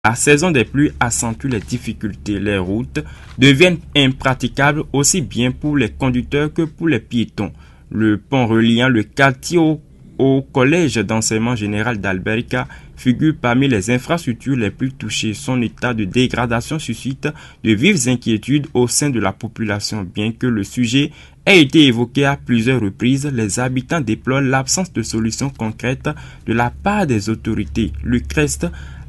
La saison des pluies accentue les difficultés. Les routes deviennent impraticables aussi bien pour les conducteurs que pour les piétons. Le pont reliant le quartier au collège d'enseignement général d'Alberica figure parmi les infrastructures les plus touchées. Son état de dégradation suscite de vives inquiétudes au sein de la population. Bien que le sujet ait été évoqué à plusieurs reprises, les habitants déplorent l'absence de solutions concrètes de la part des autorités. Lucrèce,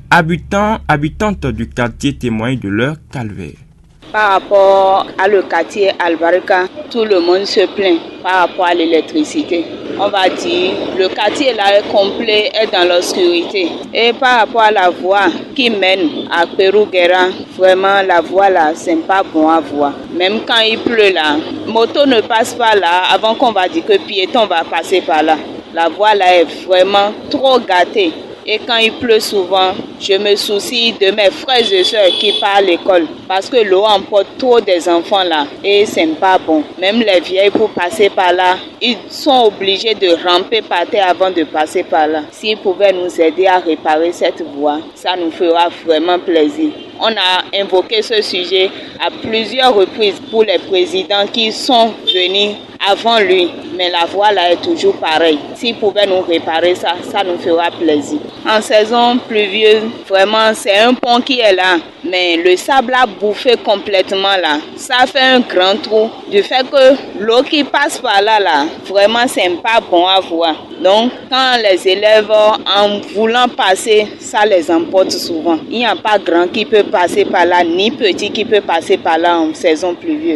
habitante du quartier, témoigne de leur calvaire. Par rapport à le quartier Albarca, tout le monde se plaint par rapport à l'électricité. On va dire, le quartier là est complet, est dans l'obscurité. Et par rapport à la voie qui mène à Peruguera, vraiment la voie là, c'est pas bon à voir. Même quand il pleut là, moto ne passe pas là avant qu'on va dire que piéton va passer par là. La voie là est vraiment trop gâtée. Et quand il pleut souvent, je me soucie de mes frères et sœurs qui partent à l'école. Parce que l'eau emporte trop des enfants là. Et c'est pas bon. Même les vieilles pour passer par là, ils sont obligés de ramper par terre avant de passer par là. S'ils pouvaient nous aider à réparer cette voie, ça nous fera vraiment plaisir. On a invoqué ce sujet à plusieurs reprises pour les présidents qui sont venus avant lui. Mais la voie là est toujours pareille. S'ils pouvaient nous réparer ça, ça nous fera plaisir. En saison pluvieuse, vraiment c'est un pont qui est là. Mais le sable a bouffé complètement là. Ça fait un grand trou. Du fait que l'eau qui passe par là, vraiment c'est pas bon à voir. Donc quand les élèves en voulant passer, ça les emporte souvent. Il n'y a pas grand qui peut passer par là, ni petit qui peut passer par là en saison pluvieuse.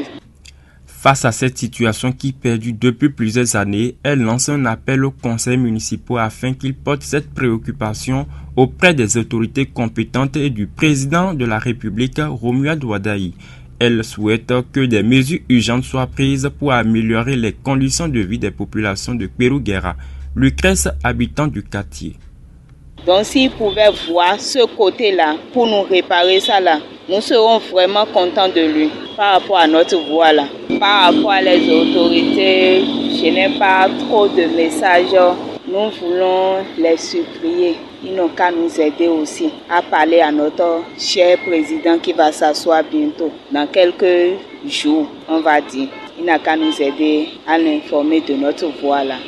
Face à cette situation qui perdure depuis plusieurs années, elle lance un appel aux conseils municipaux afin qu'ils portent cette préoccupation auprès des autorités compétentes et du président de la République, Romuald Wadaï. Elle souhaite que des mesures urgentes soient prises pour améliorer les conditions de vie des populations de Peruguera. Lucrèce, habitant du quartier. Donc s'ils pouvaient voir ce côté-là pour nous réparer ça là, nous serons vraiment contents de lui par rapport à notre voie là. Par rapport à les autorités, je n'ai pas trop de messages. Nous voulons les supplier. Ils n'ont qu'à nous aider aussi à parler à notre cher président qui va s'asseoir bientôt. Dans quelques jours, on va dire. Il n'a qu'à nous aider à l'informer de notre voie là.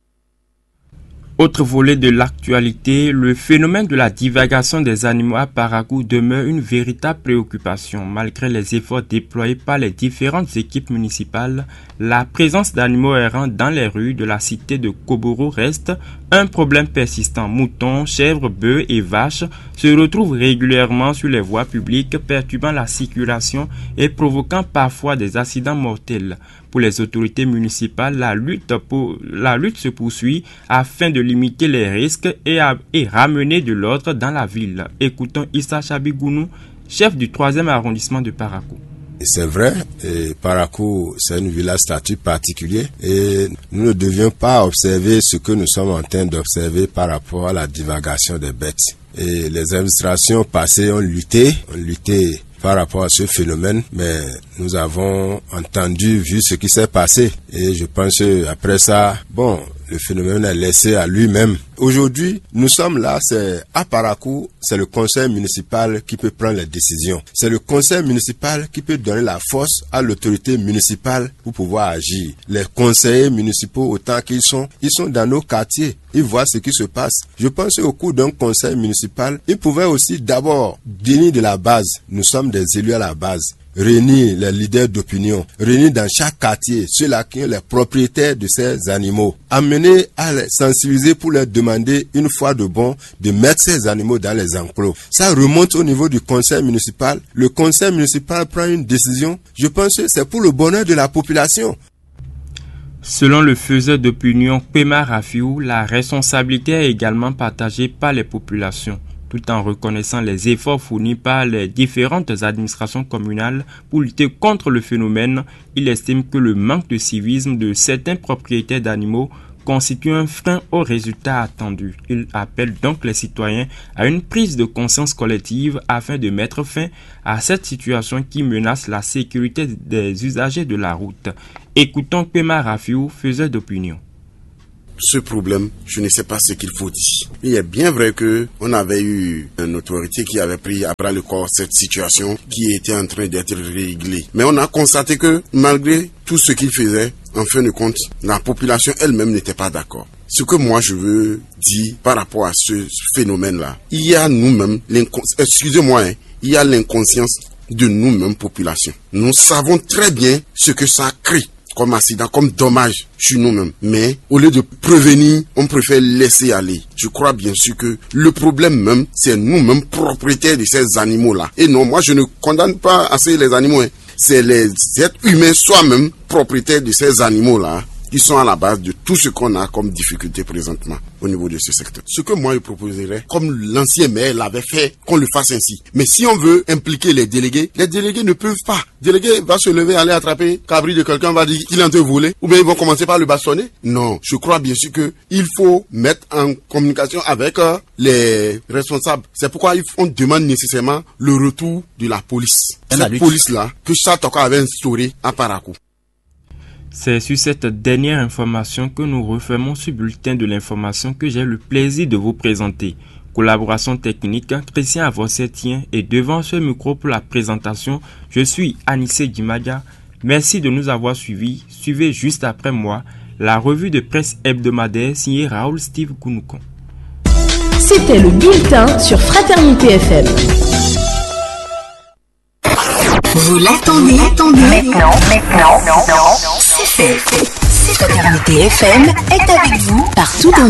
Autre volet de l'actualité, le phénomène de la divagation des animaux à Parakou demeure une véritable préoccupation. Malgré les efforts déployés par les différentes équipes municipales, la présence d'animaux errants dans les rues de la cité de Koboro reste un problème persistant. Moutons, chèvres, bœufs et vaches se retrouvent régulièrement sur les voies publiques, perturbant la circulation et provoquant parfois des accidents mortels. Pour les autorités municipales, la lutte se poursuit afin de limiter les risques et ramener de l'ordre dans la ville. Écoutons Issa Chabigounou, chef du 3e arrondissement de Parakou. C'est vrai, Parakou, c'est une ville à statut particulier et nous ne devions pas observer ce que nous sommes en train d'observer par rapport à la divagation des bêtes. Et les administrations passées ont lutté par rapport à ce phénomène, mais nous avons vu ce qui s'est passé. Et je pense après ça, le phénomène est laissé à lui-même. Aujourd'hui, nous sommes là, c'est à Parakou, c'est le conseil municipal qui peut prendre les décisions. C'est le conseil municipal qui peut donner la force à l'autorité municipale pour pouvoir agir. Les conseillers municipaux, autant qu'ils sont, ils sont dans nos quartiers. Ils voient ce qui se passe. Je pense qu'au cours d'un conseil municipal, ils pouvaient aussi d'abord venir de la base. Nous sommes des élus à la base. Réunir les leaders d'opinion, réunir dans chaque quartier ceux-là qui sont les propriétaires de ces animaux, amener à les sensibiliser pour leur demander une fois de bon de mettre ces animaux dans les enclos. Ça remonte au niveau du conseil municipal. Le conseil municipal prend une décision. Je pense que c'est pour le bonheur de la population. Selon le faiseur d'opinion Pema Rafiou, la responsabilité est également partagée par les populations. Tout en reconnaissant les efforts fournis par les différentes administrations communales pour lutter contre le phénomène, il estime que le manque de civisme de certains propriétaires d'animaux constitue un frein aux résultats attendus. Il appelle donc les citoyens à une prise de conscience collective afin de mettre fin à cette situation qui menace la sécurité des usagers de la route. Écoutons Pema Rafiou, faiseur d'opinion. ce problème, je ne sais pas ce qu'il faut dire. Il est bien vrai que on avait eu une autorité qui avait pris à bras le corps cette situation qui était en train d'être réglée. Mais on a constaté que malgré tout ce qu'il faisait, en fin de compte, la population elle-même n'était pas d'accord. Ce que moi je veux dire par rapport à ce phénomène-là, il y a nous-mêmes, il y a l'inconscience de nous-mêmes population. Nous savons très bien ce que ça crée comme accident, comme dommage sur nous-mêmes. Mais au lieu de prévenir, on préfère laisser aller. Je crois bien sûr que le problème même, c'est nous-mêmes propriétaires de ces animaux-là. Et non, moi je ne condamne pas assez les animaux. C'est les êtres humains soi-même propriétaires de ces animaux-là qui sont à la base de tout ce qu'on a comme difficulté présentement au niveau de ce secteur. Ce que moi je proposerais, comme l'ancien maire l'avait fait, qu'on le fasse ainsi. Mais si on veut impliquer les délégués ne peuvent pas. Le délégué va se lever, aller attraper cabri de quelqu'un, va dire qu'il est en train de voler, ou bien ils vont commencer par le bastonner. Non, je crois bien sûr qu'il faut mettre en communication avec les responsables. C'est pourquoi on demande nécessairement le retour de la police. Cette police-là, que Chatoka avait instaurée à Parakou. C'est sur cette dernière information que nous refermons ce bulletin de l'information que j'ai le plaisir de vous présenter. Collaboration technique, Christian Avossetien, et devant ce micro pour la présentation, je suis Anissé Djimadia. Merci de nous avoir suivis. Suivez juste après moi la revue de presse hebdomadaire signée Raoul Steve Kounoukan. C'était le bulletin sur Fraternité FM. Vous l'attendez, maintenant, c'est fait. Fraternité FM est avec vous partout dans